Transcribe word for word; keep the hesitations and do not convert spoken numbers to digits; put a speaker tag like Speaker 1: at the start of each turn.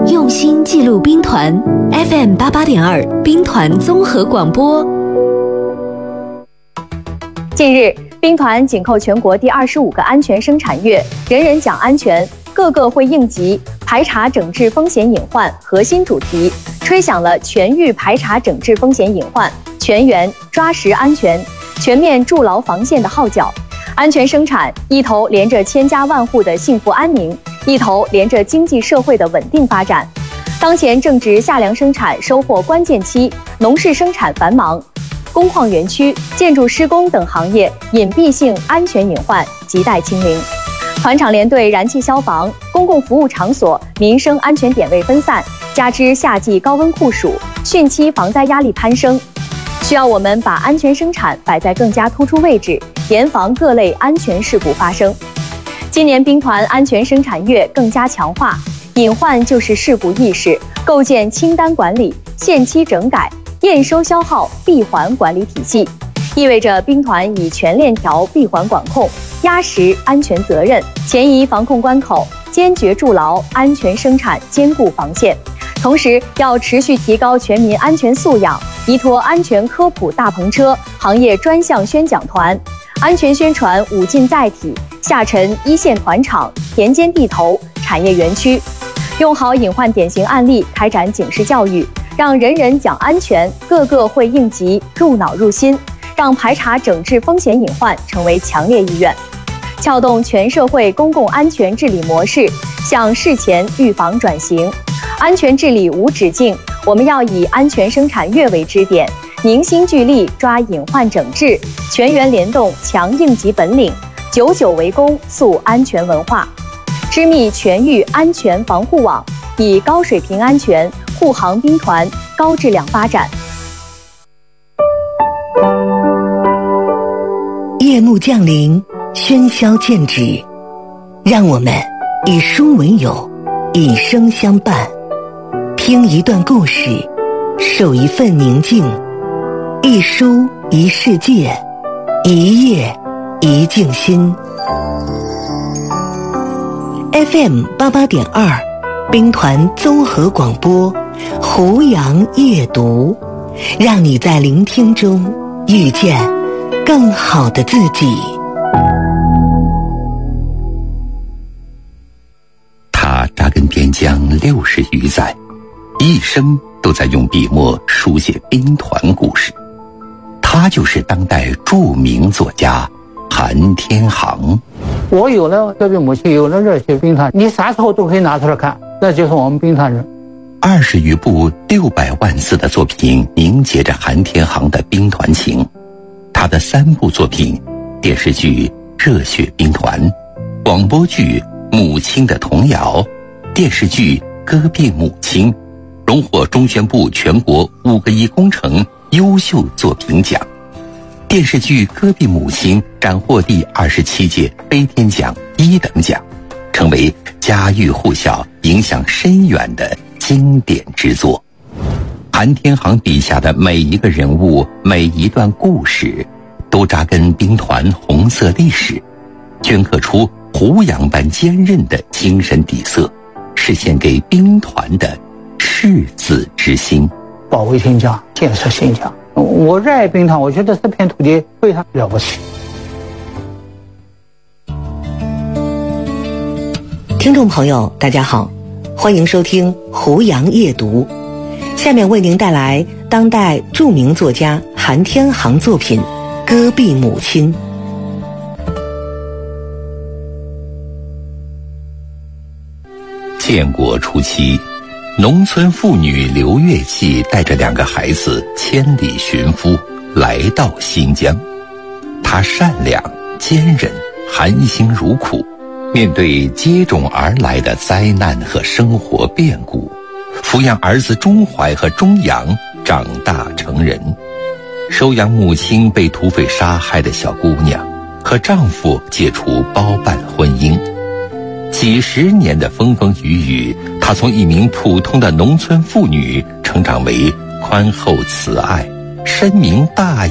Speaker 1: 用心记录兵团 F M 八八点二兵团综合广播。
Speaker 2: 近日，兵团紧扣全国第二十五个安全生产月，人人讲安全，个个会应急，排查整治风险隐患核心主题，吹响了全域排查整治风险隐患、全员抓实安全、全面筑牢防线的号角。安全生产一头连着千家万户的幸福安宁，一头连着经济社会的稳定发展。当前正值夏粮生产收获关键期，农事生产繁忙，工矿园区、建筑施工等行业隐蔽性安全隐患亟待清零。团场连队燃气消防、公共服务场所民生安全点位分散，加之夏季高温酷暑，汛期防灾压力攀升，需要我们把安全生产摆在更加突出位置，严防各类安全事故发生。今年兵团安全生产月更加强化隐患就是事故意识，构建清单管理、限期整改、验收消耗闭环管理体系，意味着兵团以全链条闭环管控，压实安全责任，前移防控关口，坚决筑牢安全生产坚固防线。同时，要持续提高全民安全素养，依托安全科普大篷车、行业专项宣讲团、安全宣传五进载体，下沉一线团场、田间地头、产业园区，用好隐患典型案例开展警示教育，让人人讲安全，个个会应急，入脑入心，让排查整治风险隐患成为强烈意愿，撬动全社会公共安全治理模式向事前预防转型。安全治理无止境，我们要以安全生产月为支点，凝心聚力抓隐患整治，全员联动强应急本领，久久为功塑安全文化，织密全域安全防护网，以高水平安全护航兵团高质量发展。
Speaker 3: 夜幕降临，喧嚣渐止，让我们以书为友，以声相伴，听一段故事，守一份宁静，一书一世界，一夜一静心。F M 八八点二，兵团综合广播，胡杨夜读，让你在聆听中遇见更好的自己。
Speaker 4: 他扎根边疆六十余载，一生都在用笔墨书写兵团故事。他就是当代著名作家韩天航。
Speaker 5: 我有了革命母亲，有了热血兵团，你啥时候都可以拿出来看，那就是我们兵团人。
Speaker 4: 二十余部六百万字的作品凝结着韩天航的兵团情。他的三部作品，电视剧《热血兵团》，广播剧《母亲的童谣》，电视剧《戈壁母亲》，荣获中宣部全国五个一工程优秀作品奖。电视剧《戈壁母亲》斩获第二十七届飞天奖一等奖，成为家喻户晓、影响深远的经典之作。韩天航笔下的每一个人物、每一段故事，都扎根兵团红色历史，镌刻出胡杨般坚韧的精神底色，是献给兵团的赤子之心。
Speaker 5: 保卫新疆，建设新疆，我热爱兵团，我觉得这片土地非常了不起。
Speaker 3: 听众朋友大家好，欢迎收听胡杨夜读，下面为您带来当代著名作家韩天航作品《戈壁母亲》。
Speaker 4: 建国初期，农村妇女刘月季带着两个孩子千里寻夫，来到新疆。她善良、坚韧、含辛茹苦，面对接踵而来的灾难和生活变故，抚养儿子钟怀和钟阳长大成人，收养母亲被土匪杀害的小姑娘，和丈夫解除包办婚姻。几十年的风风雨雨，她从一名普通的农村妇女成长为宽厚慈爱、深明大义